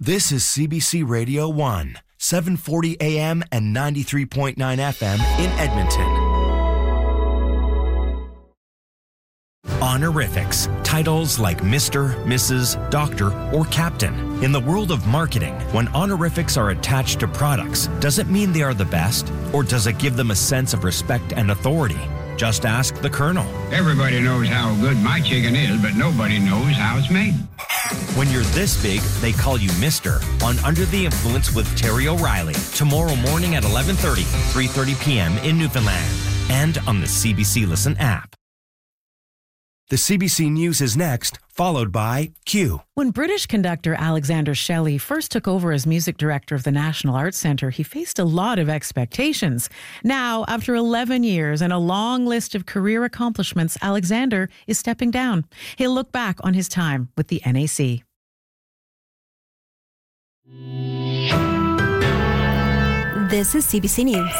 This is CBC Radio 1, 740 AM and 93.9 FM in Edmonton. Honorifics, titles like Mr., Mrs., Doctor, or Captain. In the world of marketing, when honorifics are attached to products, does it mean they are the best? Or does it give them a sense of respect and authority? Just ask the Colonel. Everybody knows how good my chicken is, but nobody knows how it's made. When you're this big, they call you Mr. on Under the Influence with Terry O'Reilly. Tomorrow morning at 11:30, 3:30 p.m. in Newfoundland. And on the CBC Listen app. The CBC News is next, followed by Q. When British conductor Alexander Shelley first took over as music director of the National Arts Centre, he faced a lot of expectations. Now, after 11 years and a long list of career accomplishments, Alexander is stepping down. He'll look back on his time with the NAC. This is CBC News.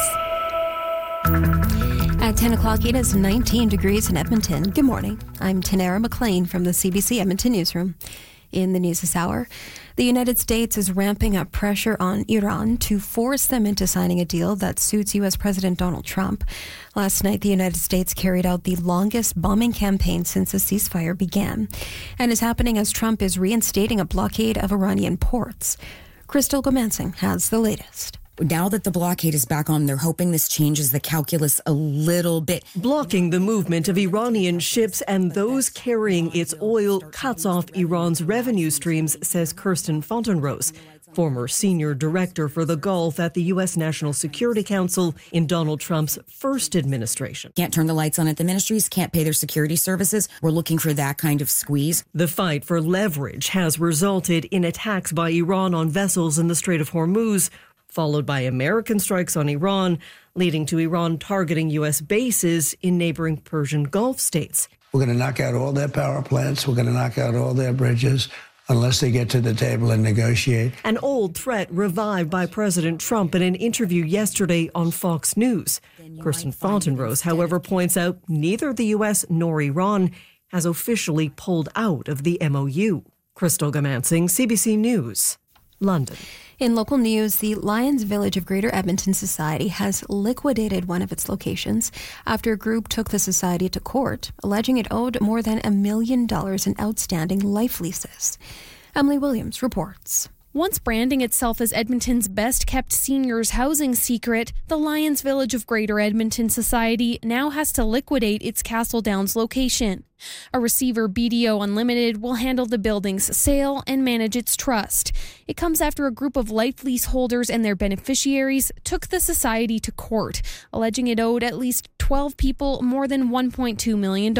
At 10 o'clock, it is 19 degrees in Edmonton. Good morning. I'm Tanara McLean from the CBC Edmonton Newsroom. In the news this hour, the United States is ramping up pressure on Iran to force them into signing a deal that suits U.S. President Donald Trump. Last night, the United States carried out the longest bombing campaign since the ceasefire began, and is happening as Trump is reinstating a blockade of Iranian ports. Crystal Gomansing has the latest. Now that the blockade is back on, they're hoping this changes the calculus a little bit. Blocking the movement of Iranian ships and those carrying its oil cuts off Iran's revenue streams, says Kirsten Fontenrose, former senior director for the Gulf at the U.S. National Security Council in Donald Trump's first administration. Can't turn the lights on at the ministries, can't pay their security services. We're looking for that kind of squeeze. The fight for leverage has resulted in attacks by Iran on vessels in the Strait of Hormuz, followed by American strikes on Iran, leading to Iran targeting U.S. bases in neighboring Persian Gulf states. We're going to knock out all their power plants. We're going to knock out all their bridges unless they get to the table and negotiate. An old threat revived by President Trump in an interview yesterday on Fox News. Kirsten Fontenrose, however, points out neither the U.S. nor Iran has officially pulled out of the MOU. Crystal Gomansing, CBC News, London. In local news, the Lions Village of Greater Edmonton Society has liquidated one of its locations after a group took the society to court, alleging it owed more than $1 million in outstanding life leases. Emily Williams reports. Once branding itself as Edmonton's best-kept seniors housing secret, the Lions Village of Greater Edmonton Society now has to liquidate its Castle Downs location. A receiver, BDO Unlimited, will handle the building's sale and manage its trust. It comes after a group of life lease holders and their beneficiaries took the society to court, alleging it owed at least 12 people more than $1.2 million.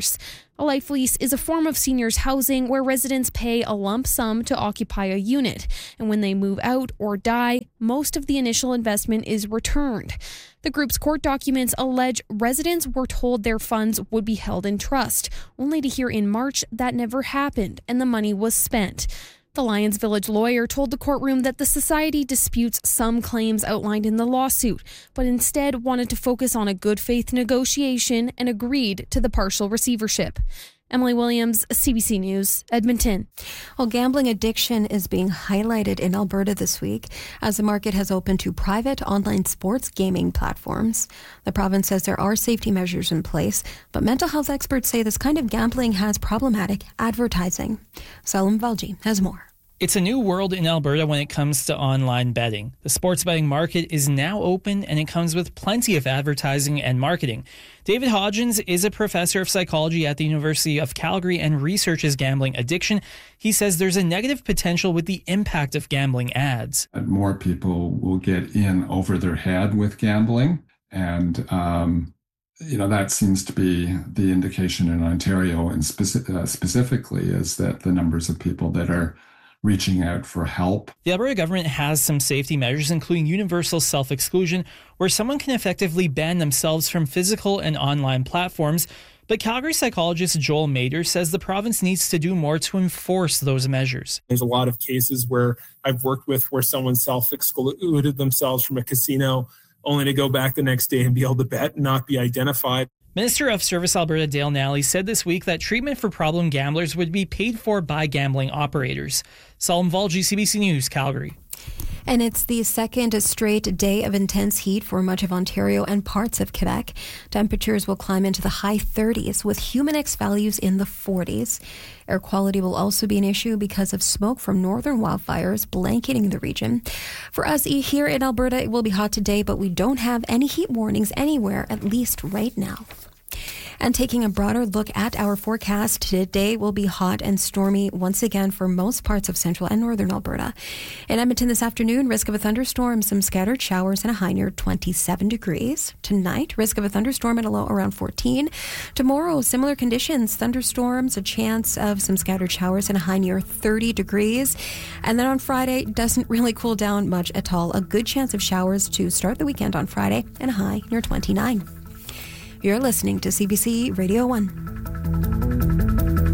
A life lease is a form of seniors housing where residents pay a lump sum to occupy a unit, and when they move out or die, most of the initial investment is returned. The group's court documents allege residents were told their funds would be held in trust, only to hear in March that never happened and the money was spent. The Lions Village lawyer told the courtroom that the society disputes some claims outlined in the lawsuit, but instead wanted to focus on a good faith negotiation and agreed to the partial receivership. Emily Williams, CBC News, Edmonton. Well, gambling addiction is being highlighted in Alberta this week as the market has opened to private online sports gaming platforms. The province says there are safety measures in place, but mental health experts say this kind of gambling has problematic advertising. Salim Valji has more. It's a new world in Alberta when it comes to online betting. The sports betting market is now open and it comes with plenty of advertising and marketing. David Hodgins is a professor of psychology at the University of Calgary and researches gambling addiction. He says there's a negative potential with the impact of gambling ads. More people will get in over their head with gambling, and that seems to be the indication in Ontario, and specifically is that the numbers of people that are reaching out for help. The Alberta government has some safety measures, including universal self-exclusion, where someone can effectively ban themselves from physical and online platforms. But Calgary psychologist Joel Mader says the province needs to do more to enforce those measures. There's a lot of cases where I've worked with where someone self-excluded themselves from a casino only to go back the next day and be able to bet and not be identified. Minister of Service Alberta Dale Nally said this week that treatment for problem gamblers would be paid for by gambling operators. Salim Valji, CBC News, Calgary. And it's the second straight day of intense heat for much of Ontario and parts of Quebec. Temperatures will climb into the high 30s with Humidex values in the 40s. Air quality will also be an issue because of smoke from northern wildfires blanketing the region. For us here in Alberta, it will be hot today, but we don't have any heat warnings anywhere, at least right now. And taking a broader look at our forecast, today will be hot and stormy once again for most parts of central and northern Alberta. In Edmonton this afternoon, risk of a thunderstorm, some scattered showers and a high near 27 degrees. Tonight, risk of a thunderstorm and a low around 14. Tomorrow, similar conditions, thunderstorms, a chance of some scattered showers and a high near 30 degrees. And then on Friday, doesn't really cool down much at all. A good chance of showers to start the weekend on Friday and a high near 29. You're listening to CBC Radio 1.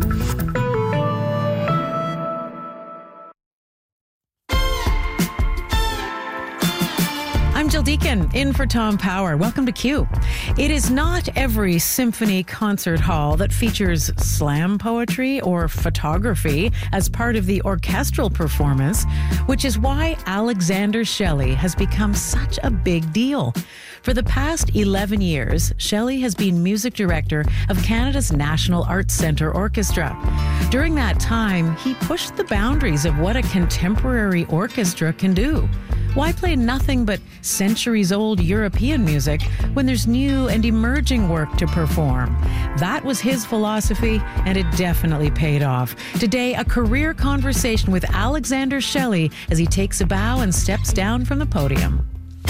I'm Jill Deacon, in for Tom Power. Welcome to Q. It is not every symphony concert hall that features slam poetry or photography as part of the orchestral performance, which is why Alexander Shelley has become such a big deal. For the past 11 years, Shelley has been music director of Canada's National Arts Centre Orchestra. During that time, he pushed the boundaries of what a contemporary orchestra can do. Why play nothing but centuries-old European music when there's new and emerging work to perform? That was his philosophy, and it definitely paid off. Today, a career conversation with Alexander Shelley as he takes a bow and steps down from the podium.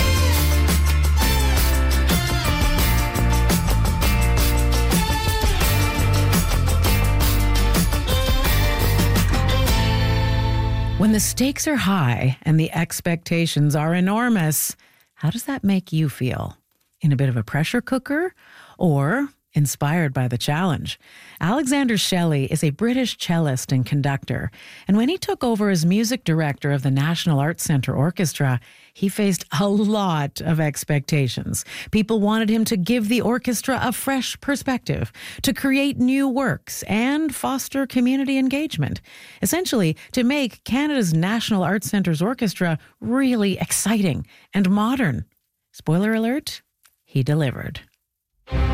When the stakes are high and the expectations are enormous, how does that make you feel? In a bit of a pressure cooker or inspired by the challenge? Alexander Shelley is a British cellist and conductor, and when he took over as music director of the National Arts Centre Orchestra, he faced a lot of expectations. People wanted him to give the orchestra a fresh perspective, to create new works, and foster community engagement. Essentially, to make Canada's National Arts Centre's orchestra really exciting and modern. Spoiler alert, he delivered.